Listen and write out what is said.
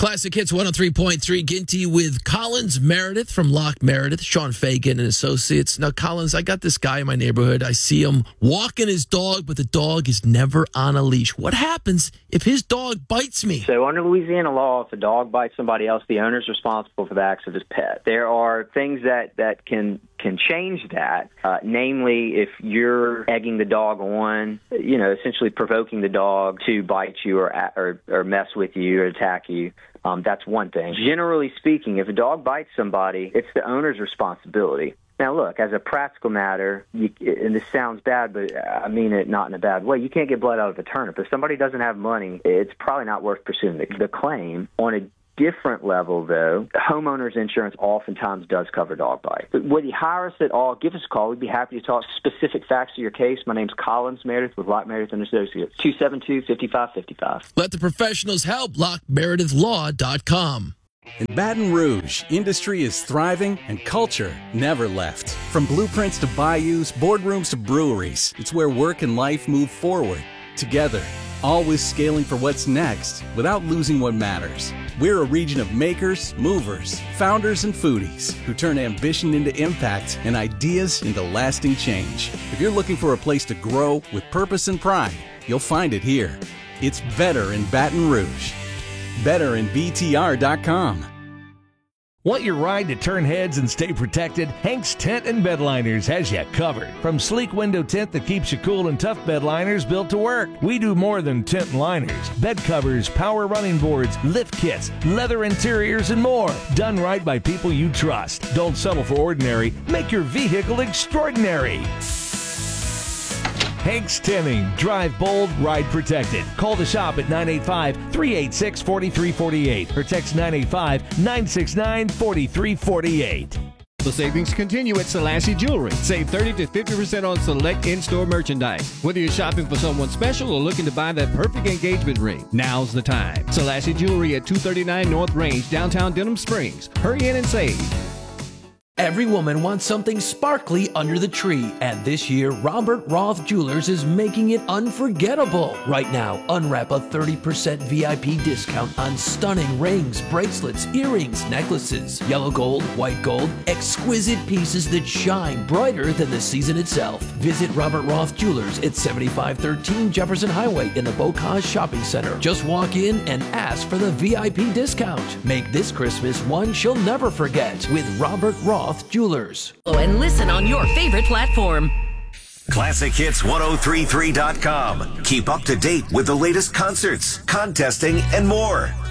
Classic Hits 103.3, Ginty with Collins Meredith from Lock Meredith, Sean Fagan and Associates. Now, Collins, I got this guy in my neighborhood. I see him walking his dog, but the dog is never on a leash. What happens if his dog bites me? So under Louisiana law, if a dog bites somebody else, the owner's responsible for the acts of his pet. There are things that can change that, namely if you're egging the dog on, essentially provoking the dog to bite you or mess with you or attack you. That's one thing. Generally speaking, if a dog bites somebody, it's the owner's responsibility. Now, look, as a practical matter, and this sounds bad, but I mean it not in a bad way, you can't get blood out of a turnip. If somebody doesn't have money, it's probably not worth pursuing the claim. On a different level, though, homeowners insurance oftentimes does cover dog bite. But whether you hire us at all, give us a call. We'd be happy to talk specific facts of your case. My name's Collins Meredith with Lock Meredith and Associates, 272-5555. Let the professionals help. LockMeredithLaw.com. In Baton Rouge, industry is thriving and culture never left. From blueprints to bayous, boardrooms to breweries, it's where work and life move forward together. Always scaling for what's next without losing what matters. We're a region of makers, movers, founders, and foodies who turn ambition into impact and ideas into lasting change. If you're looking for a place to grow with purpose and pride, you'll find it here. It's better in Baton Rouge. BetterInBTR.com. Want your ride to turn heads and stay protected? Hank's Tent and Bedliners has you covered. From sleek window tint that keeps you cool and tough bedliners built to work. We do more than tent and liners. Bed covers, power running boards, lift kits, leather interiors, and more. Done right by people you trust. Don't settle for ordinary. Make your vehicle extraordinary. Hank's Tinting. Drive bold, ride protected. Call the shop at 985-386-4348 or text 985-969-4348. The savings continue at Selassie Jewelry. Save 30 to 50% on select in-store merchandise. Whether you're shopping for someone special or looking to buy that perfect engagement ring, now's the time. Selassie Jewelry at 239 North Range, downtown Denham Springs. Hurry in and save. Every woman wants something sparkly under the tree, and this year, Robert Roth Jewelers is making it unforgettable. Right now, unwrap a 30% VIP discount on stunning rings, bracelets, earrings, necklaces, yellow gold, white gold, exquisite pieces that shine brighter than the season itself. Visit Robert Roth Jewelers at 7513 Jefferson Highway in the Bocage Shopping Center. Just walk in and ask for the VIP discount. Make this Christmas one she'll never forget with Robert Roth Jewelers. Oh, and listen on your favorite platform. ClassicHits1033.com. Keep up to date with the latest concerts, contesting, and more.